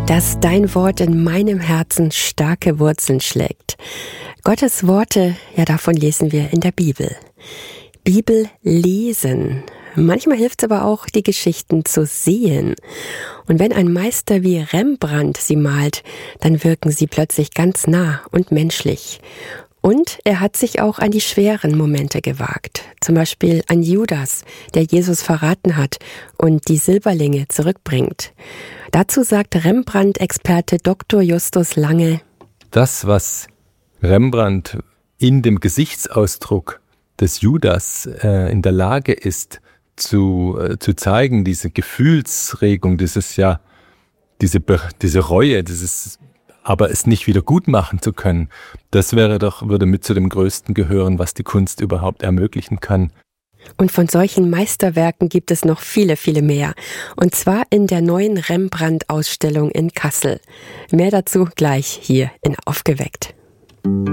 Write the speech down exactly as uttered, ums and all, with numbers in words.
Dass dein Wort in meinem Herzen starke Wurzeln schlägt. Gottes Worte, ja, davon lesen wir in der Bibel. Bibel lesen. Manchmal hilft es aber auch, die Geschichten zu sehen. Und wenn ein Meister wie Rembrandt sie malt, dann wirken sie plötzlich ganz nah und menschlich. Und er hat sich auch an die schweren Momente gewagt. Zum Beispiel an Judas, der Jesus verraten hat und die Silberlinge zurückbringt. Dazu sagt Rembrandt-Experte Doktor Justus Lange: Das, was Rembrandt in dem Gesichtsausdruck des Judas äh, in der Lage ist zu, äh, zu zeigen, diese Gefühlsregung, dieses ja, diese, diese Reue, dieses aber es nicht wieder gut machen zu können, das wäre doch, würde mit zu dem Größten gehören, was die Kunst überhaupt ermöglichen kann. Und von solchen Meisterwerken gibt es noch viele, viele mehr. Und zwar in der neuen Rembrandt-Ausstellung in Kassel. Mehr dazu gleich hier in Aufgeweckt.